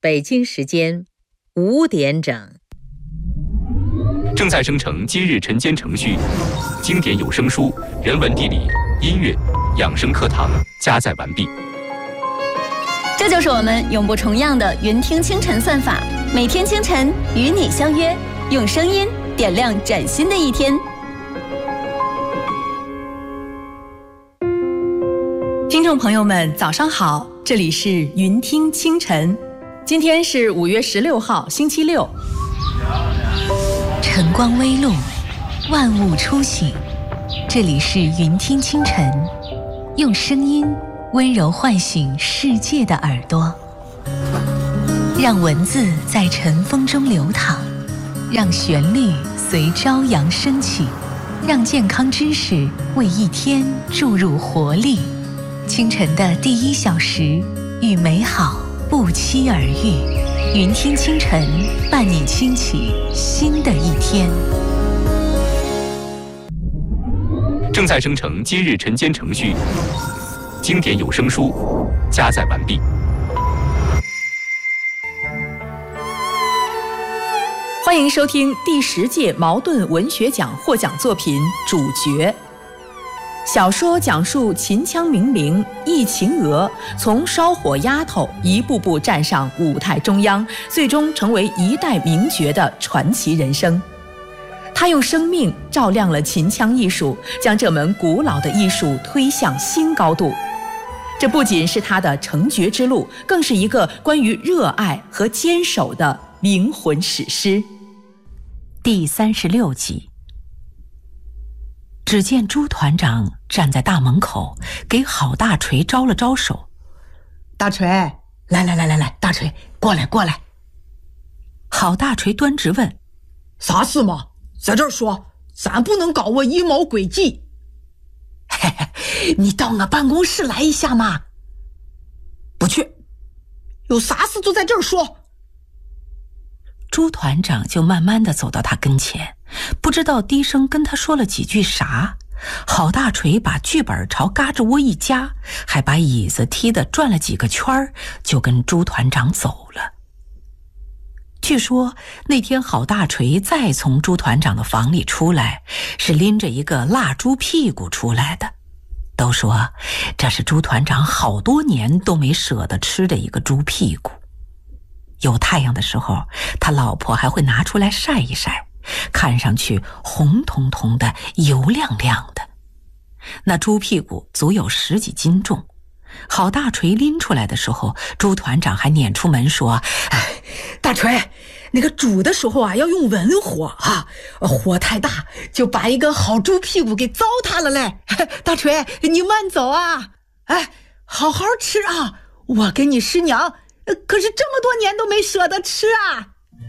北京时间5点整。 正在生成今日晨间程序，经典有声书、人文地理、音乐、养生课堂加载完毕。 这就是我们永不重样的云听清晨算法，每天清晨与你相约，用声音点亮崭新的一天。 听众朋友们，早上好，这里是云听清晨，今天是5月16号，星期六。 晨光微露，万物初醒，这里是云听清晨，用声音温柔唤醒世界的耳朵，让文字在晨风中流淌，让旋律随朝阳升起，让健康知识为一天注入活力。清晨的第1小时，与美好不期而遇。云听清晨，伴你轻启新的一天。 正在生成今日晨间程序，经典有声书加载完毕。 欢迎收听第10届茅盾文学奖获奖作品《主角》。小说讲述秦腔名伶易秦娥从烧火丫头一步步站上舞台中央，最终成为一代名角的传奇人生。她用生命照亮了秦腔艺术，将这门古老的艺术推向新高度。这不仅是她的成角之路，更是一个关于热爱和坚守的灵魂史诗。 第36集。只见朱团长站在大门口，给郝大锤招了招手。 大锤，来，大锤，过来。 郝大锤端直问： 啥事嘛？在这儿说，咱不能搞我阴谋诡计。 嘿嘿，你到我办公室来一下嘛。 不去，有啥事就在这儿说。 朱团长就慢慢地走到他跟前，不知道低声跟他说了几句啥。郝大锤把剧本朝嘎吱窝一夹，还把椅子踢得转了几个圈，就跟朱团长走了。据说那天郝大锤再从朱团长的房里出来，是拎着一个蜡猪屁股出来的。都说这是朱团长好多年都没舍得吃的一个猪屁股。有太阳的时候，他老婆还会拿出来晒一晒，看上去红彤彤的，油亮亮的。那猪屁股足有10几斤重。郝大锤拎出来的时候，朱团长还撵出门说： 大锤，那个煮的时候啊，要用文火啊，火太大就把一个好猪屁股给糟蹋了嘞。大锤，你慢走啊，好好吃啊，我跟你师娘可是这么多年都没舍得吃啊。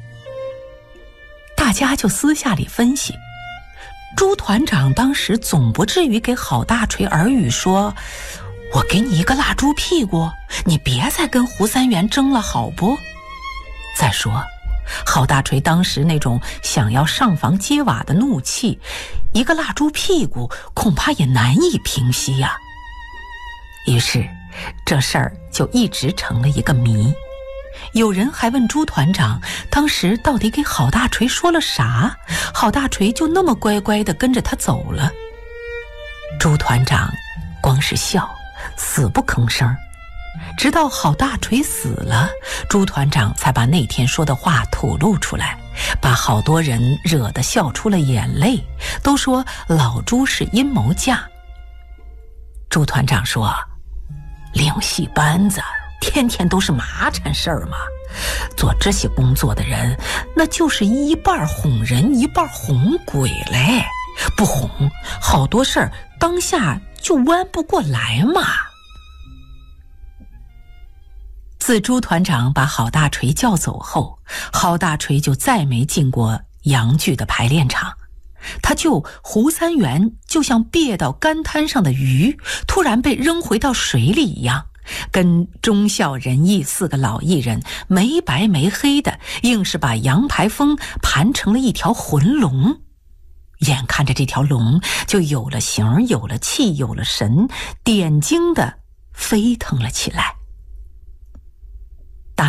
大家就私下里分析，朱团长当时总不至于给郝大锤耳语说：我给你一个蜡猪屁股，你别再跟胡三元争了好不？再说郝大锤当时那种想要上房揭瓦的怒气，一个蜡猪屁股恐怕也难以平息呀。于是这事儿就一直成了一个谜。有人还问朱团长当时到底给郝大锤说了啥，郝大锤就那么乖乖地跟着他走了。朱团长光是笑，死不吭声。直到郝大锤死了，朱团长才把那天说的话吐露出来，把好多人惹得笑出了眼泪，都说老朱是阴谋家。朱团长说：领戏班子天天都是麻缠事儿嘛，做这些工作的人那就是一半哄人一半哄鬼嘞，不哄好多事儿当下就弯不过来嘛。自朱团长把郝大锤叫走后，郝大锤就再没进过洋剧的排练场。他救胡三元就像别到干滩上的鱼，突然被扔回到水里一样，跟忠孝仁义4个老艺人没白没黑的，硬是把杨排风盘成了一条魂龙。眼看着这条龙就有了形，有了气，有了神，点睛的飞腾了起来。大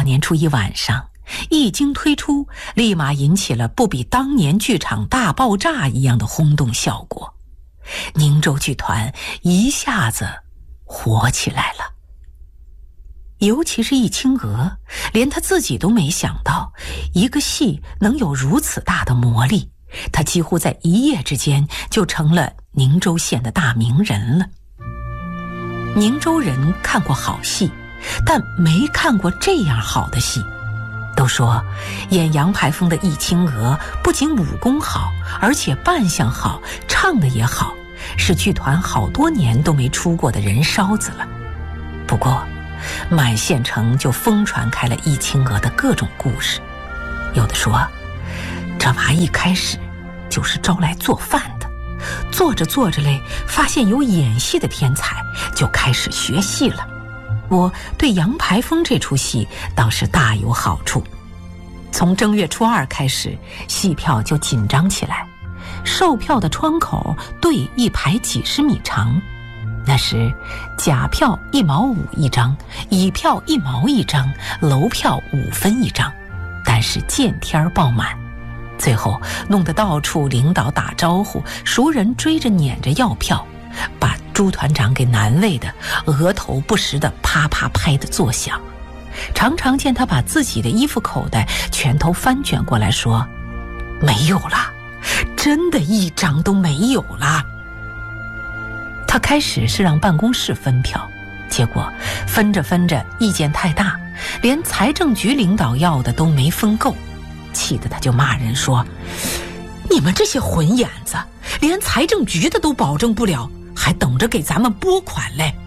年初一晚上，一经推出，立马引起了不比当年剧场大爆炸一样的轰动效果。宁州剧团一下子火起来了。尤其是易清娥，连她自己都没想到一个戏能有如此大的魔力，她几乎在一夜之间就成了宁州县的大名人了。宁州人看过好戏，但没看过这样好的戏。都说演杨排风的易清娥不仅武功好，而且扮相好，唱的也好，是剧团好多年都没出过的人烧子了。不过满县城就疯传开了易清娥的各种故事。有的说这娃一开始就是招来做饭的，做着做着嘞，发现有演戏的天才，就开始学戏了。我对杨排风这出戏倒是大有好处。从正月初2开始，戏票就紧张起来，售票的窗口队一排几十米长。那时甲票1毛5一张，乙票1毛一张，楼票5分一张，但是见天爆满，最后弄得到处领导打招呼，熟人追着撵着要票，把朱团长给难为的额头不时的啪啪拍的作响。常常见他把自己的衣服口袋全都翻卷过来说，没有了，真的一张都没有了。他开始是让办公室分票，结果分着分着意见太大，连财政局领导要的都没分够，气得他就骂人说，你们这些混眼子连财政局的都保证不了，还等着给咱们拨款嘞。